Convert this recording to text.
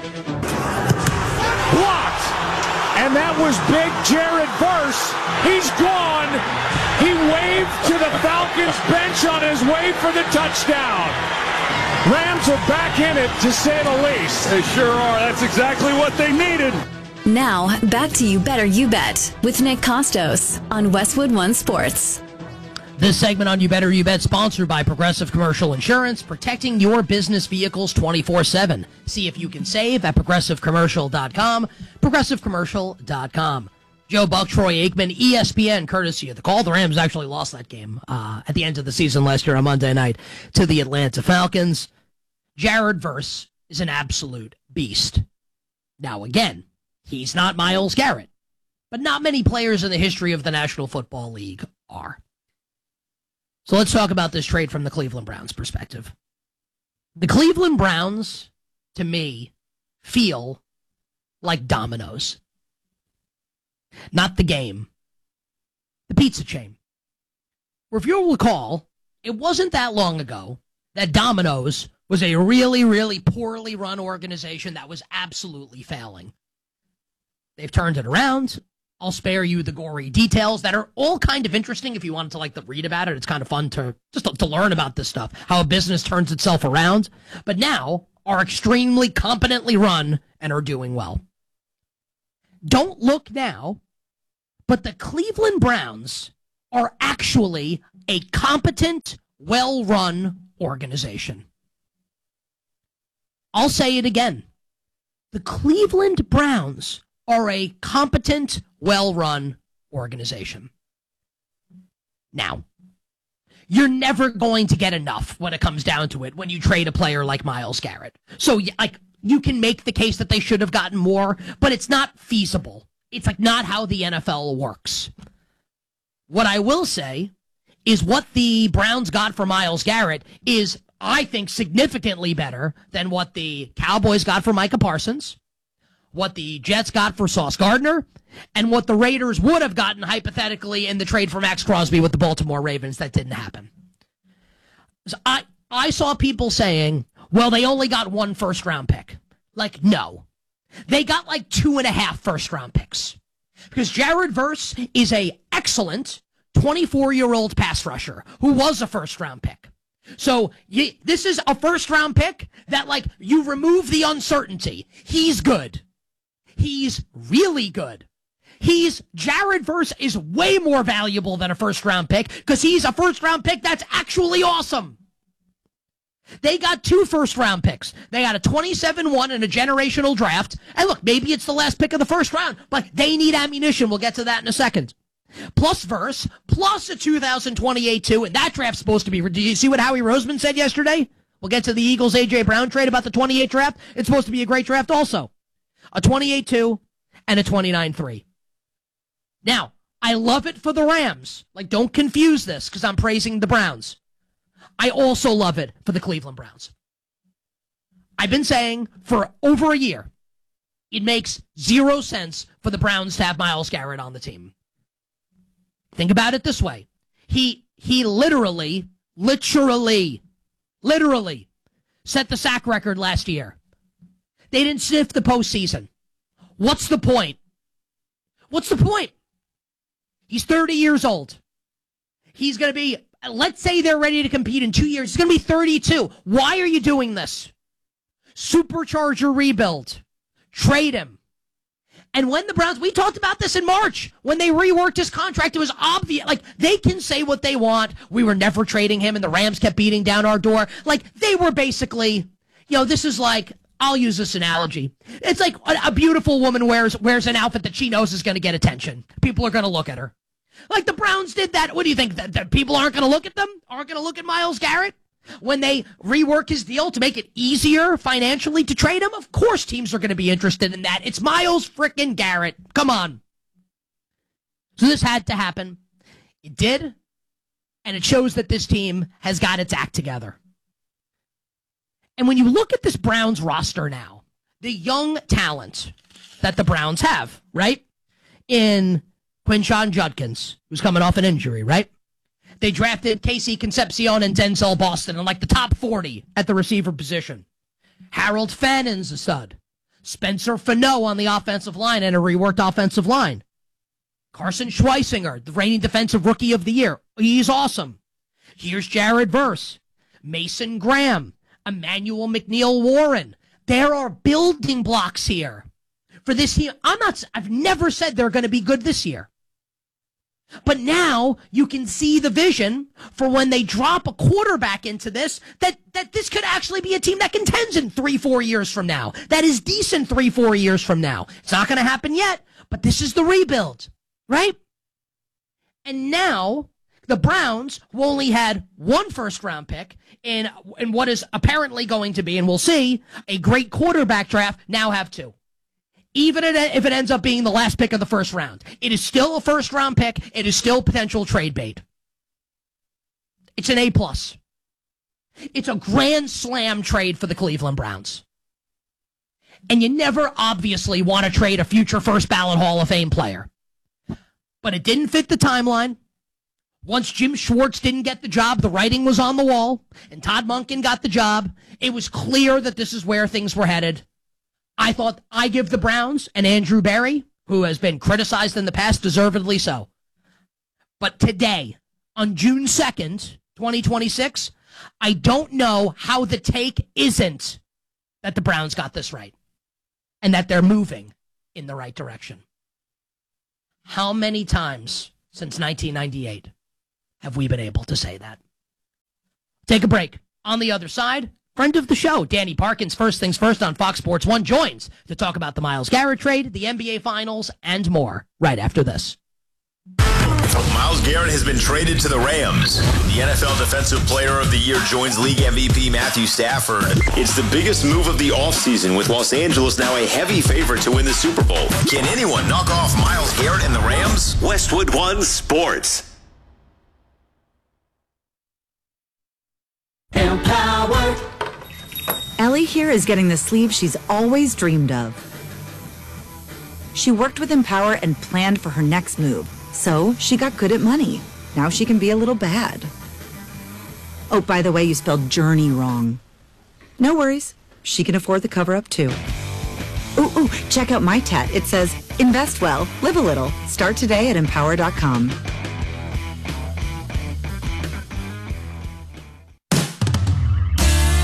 Blocked. And that was big Jared Verse. He's gone. He waved to the Falcons bench on his way for the touchdown. Rams are back in it, to say the least. They sure are. That's exactly what they needed. Now, back to You Better You Bet with Nick Costos on Westwood One Sports. This segment on You Better You Bet sponsored by Progressive Commercial Insurance, protecting your business vehicles 24/7. See if you can save at progressivecommercial.com, progressivecommercial.com. Joe Buck, Troy Aikman, ESPN, courtesy of the call. The Rams actually lost that game at the end of the season last year on Monday night to the Atlanta Falcons. Jared Verse is an absolute beast. Now, again, he's not Myles Garrett, but not many players in the history of the National Football League are. So let's talk about this trade from the Cleveland Browns' perspective. The Cleveland Browns, to me, feel like Domino's. Not the game. The pizza chain. Where if you'll recall, it wasn't that long ago that Domino's was a really, really poorly run organization that was absolutely failing. They've turned it around. I'll spare you the gory details that are all kind of interesting if you wanted to read about it. It's kind of fun to learn about this stuff, how a business turns itself around, but now are extremely competently run and are doing well. Don't look now, but the Cleveland Browns are actually a competent, well-run organization. I'll say it again. The Cleveland Browns are a competent, well-run organization. Now, you're never going to get enough when it comes down to it when you trade a player like Myles Garrett. So, you can make the case that they should have gotten more, but it's not feasible. It's not how the NFL works. What I will say is what the Browns got for Myles Garrett is, I think, significantly better than what the Cowboys got for Micah Parsons, what the Jets got for Sauce Gardner, and what the Raiders would have gotten hypothetically in the trade for Max Crosby with the Baltimore Ravens. That didn't happen. So I saw people saying, well, they only got 1 first-round pick. No. They got 2.5 first-round picks. Because Jared Verse is a excellent 24-year-old pass rusher who was a first-round pick. So this is a first-round pick that, you remove the uncertainty. He's good. He's really good. Jared Verse is way more valuable than a first-round pick because he's a first-round pick that's actually awesome. They got 2 first-round picks. They got a 27-1 in a generational draft. And look, maybe it's the last pick of the first round, but they need ammunition. We'll get to that in a second. Plus Verse, plus a 2028-2, and that draft's supposed to be... Did you see what Howie Roseman said yesterday? We'll get to the Eagles' A.J. Brown trade about the 28 draft. It's supposed to be a great draft also. A 28-2 and a 29-3. Now, I love it for the Rams. Don't confuse this because I'm praising the Browns. I also love it for the Cleveland Browns. I've been saying for over a year, it makes 0 sense for the Browns to have Myles Garrett on the team. Think about it this way. He literally set the sack record last year. They didn't sniff the postseason. What's the point? He's 30 years old. He's going to be, let's say they're ready to compete in 2 years. He's going to be 32. Why are you doing this? Supercharge your rebuild. Trade him. And when the Browns, we talked about this in March, when they reworked his contract, it was obvious. They can say what they want. We were never trading him, and the Rams kept beating down our door. They were basically, this is I'll use this analogy. It's like a beautiful woman wears an outfit that she knows is going to get attention. People are going to look at her. The Browns did that. What do you think? That people aren't going to look at them? Aren't going to look at Myles Garrett? When they rework his deal to make it easier financially to trade him? Of course teams are going to be interested in that. It's Myles frickin' Garrett. Come on. So this had to happen. It did. And it shows that this team has got its act together. And when you look at this Browns roster now, the young talent that the Browns have, right? In Quinshon Judkins, who's coming off an injury, right? They drafted Casey Concepcion and Denzel Boston in the top 40 at the receiver position. Harold Fannon's a stud. Spencer Fano on the offensive line and a reworked offensive line. Carson Schweisinger, the reigning defensive rookie of the year. He's awesome. Here's Jared Verse, Mason Graham, Emmanuel McNeil-Warren. There are building blocks here for this team. I've never said they're going to be good this year. But now you can see the vision for when they drop a quarterback into this, that this could actually be a team that contends in 3-4 years from now. That is decent 3-4 years from now. It's not going to happen yet, but this is the rebuild, right? And now the Browns, who only had one first-round pick in what is apparently going to be, and we'll see, a great quarterback draft, now have two. Even if it ends up being the last pick of the first round, it is still a first-round pick. It is still potential trade bait. It's an A+. It's a grand slam trade for the Cleveland Browns. And you never obviously want to trade a future first-ballot Hall of Fame player. But it didn't fit the timeline. Once Jim Schwartz didn't get the job, the writing was on the wall, and Todd Monken got the job. It was clear that this is where things were headed. I thought I give the Browns and Andrew Berry, who has been criticized in the past, deservedly so. But today, on June 2nd, 2026, I don't know how the take isn't that the Browns got this right and that they're moving in the right direction. How many times since 1998 have we been able to say that? Take a break. On the other side, friend of the show, Danny Parkins, First Things First on Fox Sports 1, joins to talk about the Myles Garrett trade, the NBA Finals, and more right after this. Myles Garrett has been traded to the Rams. The NFL Defensive Player of the Year joins League MVP Matthew Stafford. It's the biggest move of the offseason, with Los Angeles now a heavy favorite to win the Super Bowl. Can anyone knock off Myles Garrett and the Rams? Westwood One Sports. Empowered. Ellie here is getting the sleeve she's always dreamed of. She worked with Empower and planned for her next move, so she got good at money. Now she can be a little bad. Oh, by the way, you spelled journey wrong. No worries. She can afford the cover-up, too. Ooh, check out my tat. It says, invest well, live a little. Start today at Empower.com.